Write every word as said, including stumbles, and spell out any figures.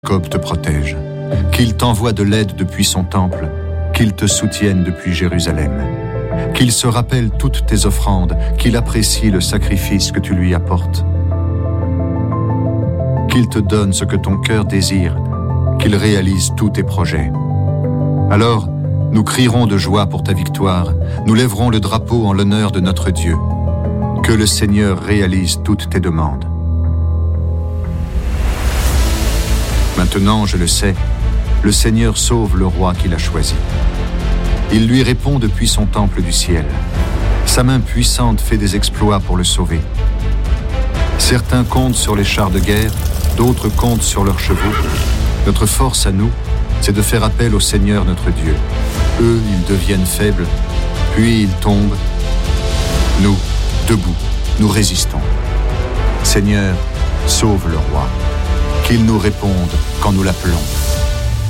Jacob te protège, qu'il t'envoie de l'aide depuis son temple, qu'il te soutienne depuis Jérusalem, qu'il se rappelle toutes tes offrandes, qu'il apprécie le sacrifice que tu lui apportes, qu'il te donne ce que ton cœur désire, qu'il réalise tous tes projets. Alors, nous crierons de joie pour ta victoire, nous lèverons le drapeau en l'honneur de notre Dieu. Que le Seigneur réalise toutes tes demandes. Maintenant, je le sais, le Seigneur sauve le roi qu'il a choisi. Il lui répond depuis son temple du ciel. Sa main puissante fait des exploits pour le sauver. Certains comptent sur les chars de guerre, d'autres comptent sur leurs chevaux. Notre force à nous, c'est de faire appel au Seigneur notre Dieu. Eux, ils deviennent faibles, puis ils tombent. Nous, debout, nous résistons. Seigneur, sauve le roi. Qu'il nous réponde quand nous l'appelons.